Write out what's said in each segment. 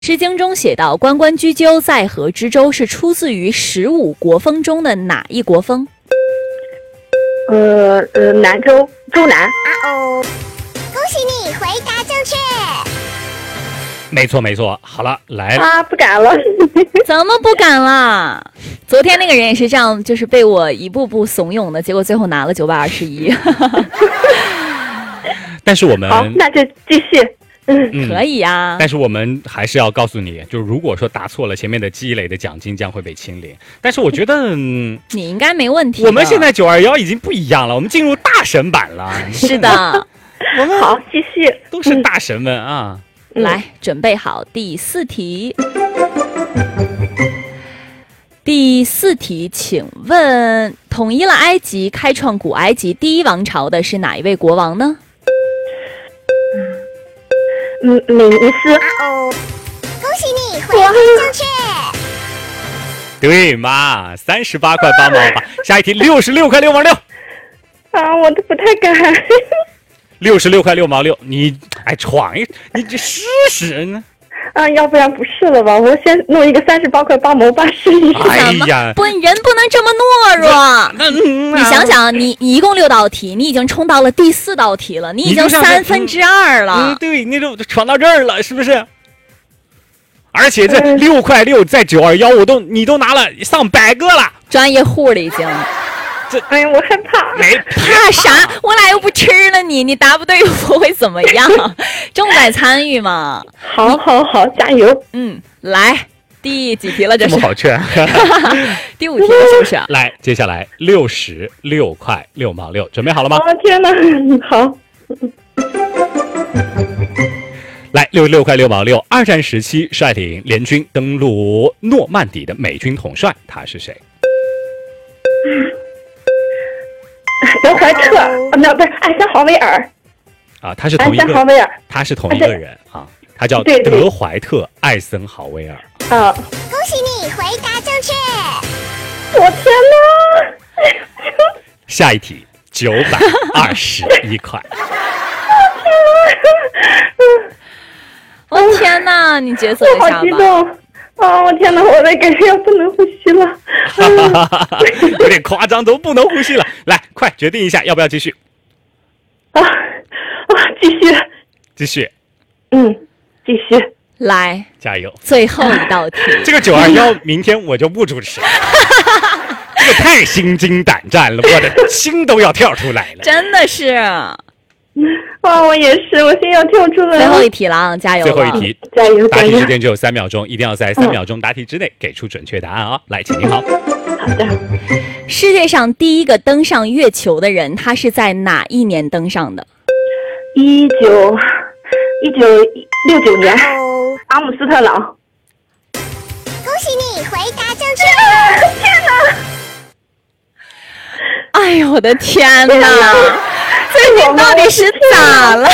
诗经中写道：“关关雎鸠，在河之洲”是出自于15国风中的哪一国风？ 南州，周南。 恭喜你回答正确。 没错没错，好了，来了啊，不敢了。 怎么不敢啦？昨天那个人也是这样，就是被我一步步怂恿的，结果最后拿了921。 但是我们好，那就继续。 可以呀。 但是我们还是要告诉你，就是如果说答错了，前面的积累的奖金将会被清零。但是我觉得， 你应该没问题。 我们现在921已经不一样了，我们进入大神版了。 是的， 我们好，继续。 都是大神们啊！ 来，准备好第4题。第4题，请问统一了埃及、开创古埃及第一王朝的是哪一位国王呢？ 美尼斯。 恭喜你回答正确。 对嘛，38块8毛8。下一题66块6毛6。 啊，我都不太敢。 66块6毛6，你闯一，你这试试呢？ 啊，要不然不试了吧？我先弄一个38块8毛8试一试。 哎呀， 不，人不能这么懦弱。你想想，你一共6道题，你已经冲到了第4道题了，你已经2/3了。 对，你就闯到这儿了，是不是？而且这6块6在921，你都拿了上100个了， 专业户了已经。 哎呀，我害怕。 没怕啥？我俩又不吃了你答不对又不会怎么样，重在参与嘛。 好，加油。 来，第几题了？这是这么好劝。 第5题了，是不是？ 来，接下来66块6毛6，准备好了吗？ 哦，天哪，好。 来，66块6毛6，二战时期率领联军登陆诺曼底的美军统帅，他是谁？ 德怀特，那不是艾森豪威尔啊，他是同一个，他是同一个人啊，他叫德怀特·艾森豪威尔。 啊， 恭喜你回答正确。 我天哪！ 下一题921块。 我天哪，你角色一下吧。 好激动啊！我天哪，我的感觉要不能呼吸了。 有点夸张，都不能呼吸了。来，快决定一下，要不要继续？继续。 继续。 来， 加油！ 最后一道题。 这个921，明天我就不主持了。这个太心惊胆战了，我的心都要跳出来了。 真的是。 哇，我也是，我心要跳出来了。 最后一题了啊，加油！ 最后一题， 加油！ 答题时间只有3秒钟，一定要在3秒钟答题之内给出准确答案啊！来，请听好。 好的。 世界上第一个登上月球的人，他是在哪一年登上的 ？1969年，阿姆斯特朗。 恭喜你回答正确。 天哪！ 哎呦，我的天哪！这你到底是咋了？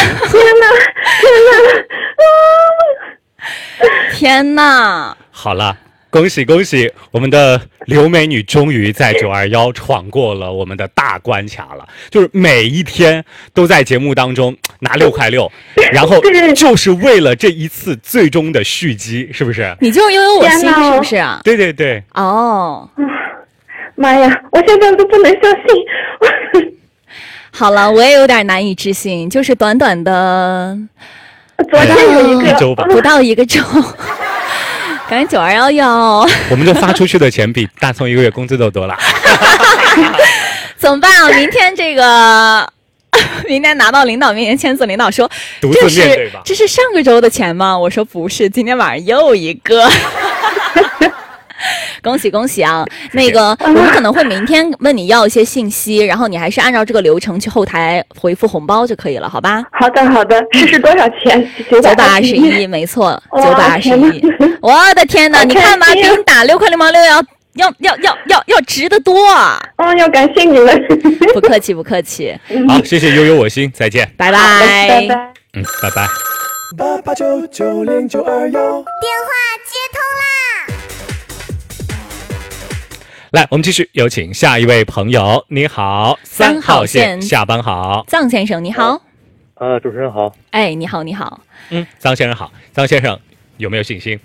天哪！ 好了，恭喜恭喜，我们的刘美女终于在921闯过了我们的大关卡了。就是每一天都在节目当中拿6块6，然后就是为了这一次最终的续集，是不是？ 你就拥有我心，是不是啊？ 对对对。 哦， 妈呀，我现在都不能相信。 好了，我也有点难以置信，就是短短的， 昨天有一个不到1个周，感觉921要， 我们这发出去的钱比大葱1个月工资都多了。 怎么办啊？明天这个，明天拿到领导面前签字，领导说独自面对吧？ 这是上个周的钱吗？我说不是，今天晚上又一个。恭喜恭喜啊！那个，我们可能会明天问你要一些信息，然后你还是按照这个流程去后台回复红包就可以了，好吧？ 好的好的，这是多少钱 ？921，没错，921。我的天哪！你看吧，比你打6块6毛6要值得多啊！ 要感谢你们。 不客气不客气。 好，谢谢悠悠我心，再见， 拜拜， 拜拜， 拜拜。 88990921，电话接通啦！ 来，我们继续有请下一位朋友。你好，3号线下班好， 臧先生你好。 主持人好。 哎，你好你好。 臧先生好，臧先生， 有没有信心？